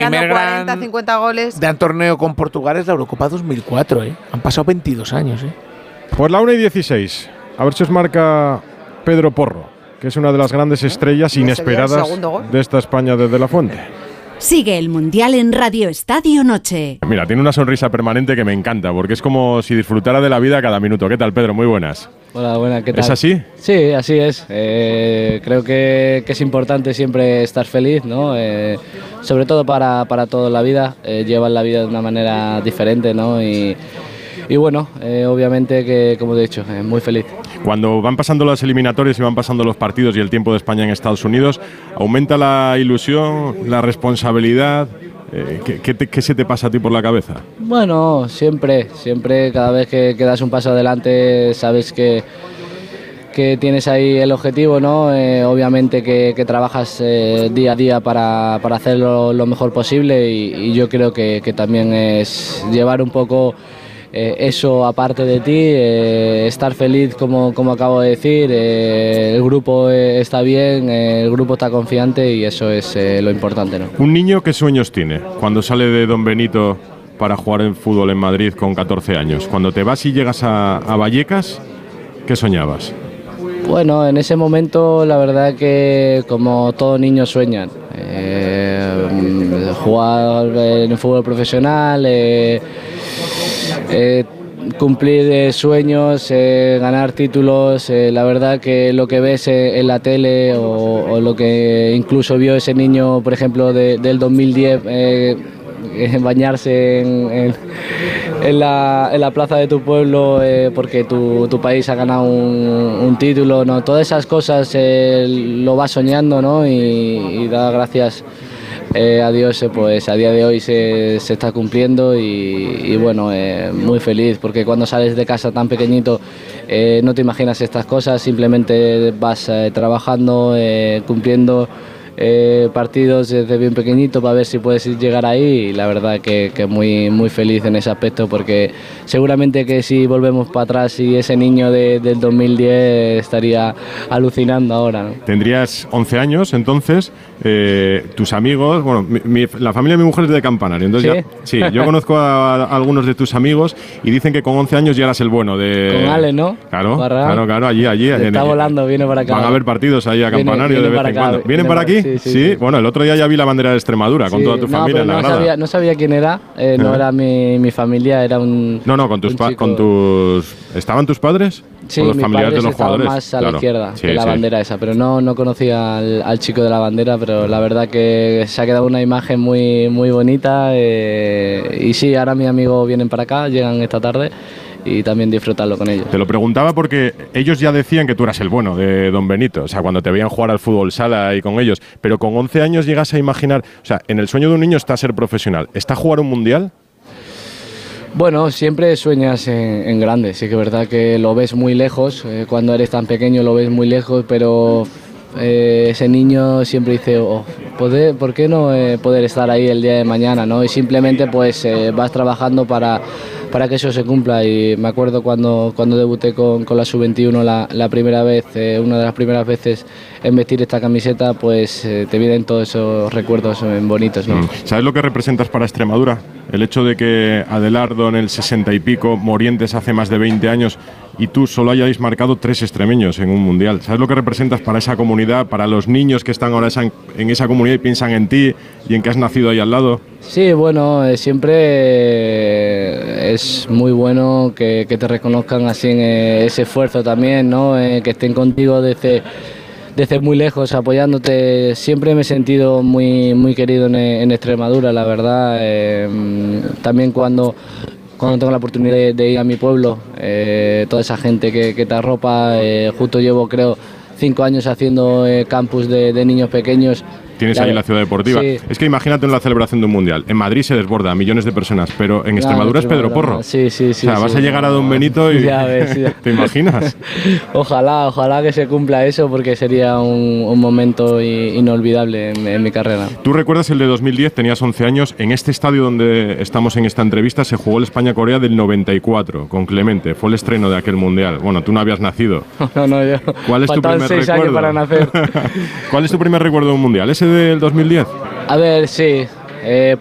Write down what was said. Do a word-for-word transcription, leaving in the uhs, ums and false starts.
primer cuarenta, cincuenta goles. Gran torneo con Portugal es la Eurocopa dos mil cuatro, ¿eh? Han pasado veintidós años, ¿eh? Pues la una y dieciséis. A ver si os marca Pedro Porro, que es una de las grandes estrellas inesperadas de esta España desde la Fuente. Sigue el Mundial en Radio Estadio Noche. Mira, tiene una sonrisa permanente que me encanta, porque es como si disfrutara de la vida cada minuto. ¿Qué tal, Pedro? Muy buenas. Hola, buenas, ¿qué tal? ¿Es así? Sí, así es. Eh, creo que, que es importante siempre estar feliz, ¿no? Eh, sobre todo para, para toda la vida. Eh, llevan la vida de una manera diferente, ¿no? Y, y bueno, eh, obviamente que, como he dicho, eh, muy feliz. Cuando van pasando las eliminatorias y van pasando los partidos y el tiempo de España en Estados Unidos, ¿aumenta la ilusión, la responsabilidad? Eh, ¿qué, qué, te, ¿Qué se te pasa a ti por la cabeza? Bueno, siempre, siempre, cada vez que, que das un paso adelante, sabes que, que tienes ahí el objetivo, ¿no? Eh, obviamente que, que trabajas eh, día a día para, para hacerlo lo mejor posible y, y yo creo que, que también es llevar un poco Eh, eso aparte de ti, eh, estar feliz como, como acabo de decir, eh, el grupo eh, está bien, eh, el grupo está confiante y eso es eh, lo importante, ¿no? ¿Un niño qué sueños tiene cuando sale de Don Benito para jugar en fútbol en Madrid con catorce años? Cuando te vas y llegas a, a Vallecas, ¿qué soñabas? Bueno, en ese momento la verdad que como todos niños sueñan, eh, jugar en el fútbol profesional, eh, Eh, cumplir eh, sueños, eh, ganar títulos, eh, la verdad que lo que ves eh, en la tele o, o lo que incluso vio ese niño, por ejemplo, de, del dos mil diez, eh, bañarse en, en, en, la, en la plaza de tu pueblo eh, porque tu, tu país ha ganado un, un título, ¿no? Todas esas cosas eh, lo vas soñando, ¿no? y, y da gracias Eh, a Dios, eh, pues a día de hoy se, se está cumpliendo y, y bueno, eh, muy feliz porque cuando sales de casa tan pequeñito eh, no te imaginas estas cosas, simplemente vas eh, trabajando, eh, cumpliendo eh, partidos desde bien pequeñito para ver si puedes llegar ahí y la verdad que, que muy, muy feliz en ese aspecto porque seguramente que si volvemos para atrás y ese niño de, del dos mil diez estaría alucinando ahora, ¿no? Tendrías once años entonces, eh, tus amigos, bueno, mi, mi, la familia de mi mujer es de Campanario, entonces ¿Sí? ya, sí, yo conozco a, a algunos de tus amigos y dicen que con once años ya eras el bueno de... Con Ale, ¿no? Claro, Barra. claro, claro, allí, allí. Se está volando, viene para acá. Van a haber partidos ahí a Campanario viene, viene de vez en acá, cuando. ¿Vienen viene para aquí? Sí, sí, sí, sí. Bueno, el otro día ya vi la bandera de Extremadura con sí, toda tu no, familia en la no grada. sabía, no sabía quién era, eh, no, no era mi, mi familia, era un... No, no, con tus, pa- con tus... ¿Estaban tus padres? Sí, con los mis familiares padres de los jugadores. más a claro. la izquierda sí, de la sí. bandera esa, pero no, no conocía al, al chico de la bandera, pero la verdad que se ha quedado una imagen muy, muy bonita eh, y sí, ahora mis amigos vienen para acá, llegan esta tarde y también disfrutarlo con ellos. Te lo preguntaba porque ellos ya decían que tú eras el bueno de Don Benito, o sea, cuando te veían jugar al fútbol sala y con ellos, pero con once años llegas a imaginar, o sea, en el sueño de un niño está ser profesional, ¿está jugar un mundial? Bueno, siempre sueñas en, en grande, sí que es verdad que lo ves muy lejos, eh, cuando eres tan pequeño lo ves muy lejos, pero eh, ese niño siempre dice, oh, poder, ¿por qué no eh, poder estar ahí el día de mañana, ¿no? Y simplemente pues eh, vas trabajando para, para que eso se cumpla y me acuerdo cuando, cuando debuté con, con la sub veintiuno la, la primera vez, eh, una de las primeras veces en vestir esta camiseta, pues eh, te vienen todos esos recuerdos eh, bonitos, ¿no? ¿Sabes lo que representas para Extremadura? El hecho de que Adelardo en el sesenta y pico, Morientes hace más de veinte años y tú solo hayáis marcado tres extremeños en un mundial. ¿Sabes lo que representas para esa comunidad, para los niños que están ahora esa, en esa comunidad y piensan en ti y en que has nacido ahí al lado? Sí, bueno, eh, siempre eh, es muy bueno que, que te reconozcan así en eh, ese esfuerzo también, ¿no? Eh, que estén contigo desde... desde muy lejos apoyándote. Siempre me he sentido muy, muy querido en, en Extremadura, la verdad. Eh, también cuando, cuando tengo la oportunidad de, de ir a mi pueblo, eh, toda esa gente que, que te arropa, eh, justo llevo creo cinco años haciendo eh, campus de, de niños pequeños. Tienes claro, ahí la ciudad deportiva. Sí. Es que imagínate en la celebración de un mundial. En Madrid se desborda a millones de personas, pero en Extremadura claro, es Pedro Porro. Sí, sí, sí. O sea, sí, vas sí, a llegar no, a Don Benito y... Ya ves, ya. ¿Te imaginas? Ojalá, ojalá que se cumpla eso porque sería un, un momento inolvidable en, en mi carrera. ¿Tú recuerdas el de dos mil diez? Tenías once años. En este estadio donde estamos en esta entrevista se jugó el España-Corea del noventa y cuatro con Clemente. Fue el estreno de aquel mundial. Bueno, tú no habías nacido. No, no, yo. ¿Cuál es tu primer seis recuerdo? años para nacer. ¿Cuál es tu primer recuerdo de un mundial? ¿Ese del dos mil diez? A ver, sí. Eh,